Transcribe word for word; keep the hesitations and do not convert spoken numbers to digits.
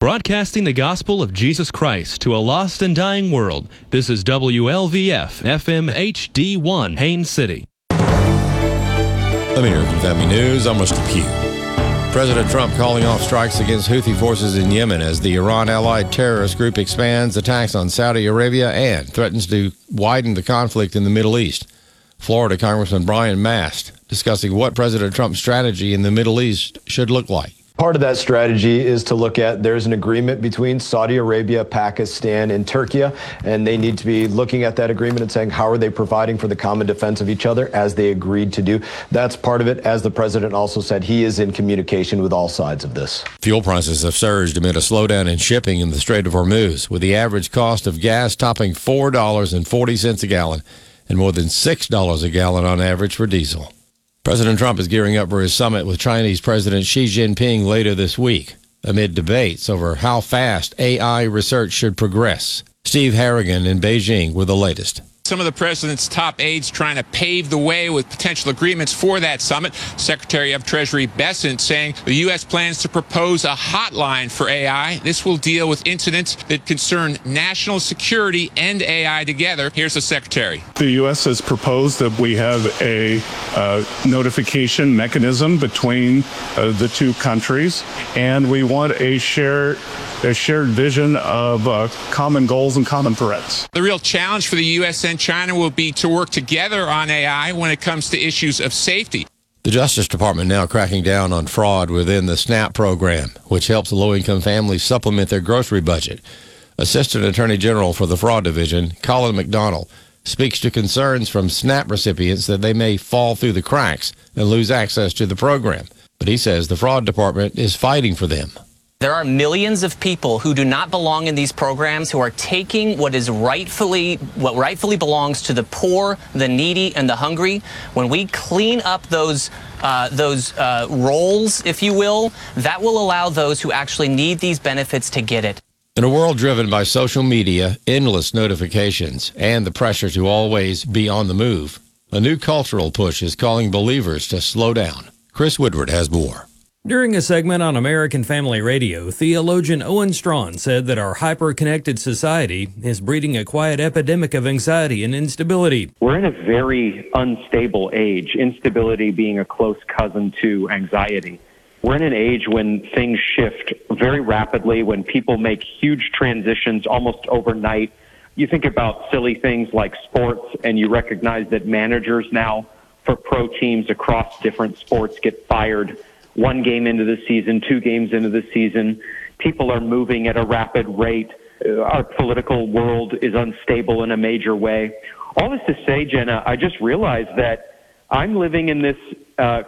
Broadcasting the gospel of Jesus Christ to a lost and dying world, this is W L V F F M H D one, Haines City. Let me hear from Family News. I'm Mister Pugh. President Trump calling off strikes against Houthi forces in Yemen as the Iran-allied terrorist group expands attacks on Saudi Arabia and threatens to widen the conflict in the Middle East. Florida Congressman Brian Mast discussing what President Trump's strategy in the Middle East should look like. Part of that strategy is to look at there's an agreement between Saudi Arabia, Pakistan, and Turkey, and they need to be looking at that agreement and saying how are they providing for the common defense of each other as they agreed to do. That's part of it. As the president also said, he is in communication with all sides of this. Fuel prices have surged amid a slowdown in shipping in the Strait of Hormuz, with the average cost of gas topping four dollars and forty cents a gallon and more than six dollars a gallon on average for diesel. President Trump is gearing up for his summit with Chinese President Xi Jinping later this week, amid debates over how fast A I research should progress. Steve Harrigan in Beijing with the latest. Some of the president's top aides trying to pave the way with potential agreements for that summit. Secretary of Treasury Bessent saying the U S plans to propose a hotline for A I. This will deal with incidents that concern national security and A I together. Here's the secretary. The U S has proposed that we have a uh, notification mechanism between uh, the two countries, and we want a shared a shared vision of uh, common goals and common threats. The real challenge for the U S and China will be to work together on A I when it comes to issues of safety. The Justice Department now cracking down on fraud within the SNAP program, which helps low-income families supplement their grocery budget. Assistant Attorney General for the Fraud Division, Colin McDonald, speaks to concerns from SNAP recipients that they may fall through the cracks and lose access to the program. But he says the Fraud Department is fighting for them. There are millions of people who do not belong in these programs who are taking what is rightfully what rightfully belongs to the poor, the needy, and the hungry. When we clean up those uh, those uh, roles, if you will, that will allow those who actually need these benefits to get it. In a world driven by social media, endless notifications, and the pressure to always be on the move, a new cultural push is calling believers to slow down. Chris Woodward has more. During a segment on American Family Radio, theologian Owen Strachan said that our hyper-connected society is breeding a quiet epidemic of anxiety and instability. We're in a very unstable age, instability being a close cousin to anxiety. We're in an age when things shift very rapidly, when people make huge transitions almost overnight. You think about silly things like sports, and you recognize that managers now for pro teams across different sports get fired one game into the season, two games into the season. People are moving at a rapid rate. Our political world is unstable in a major way. All this to say, Jenna, I just realized that I'm living in this uh,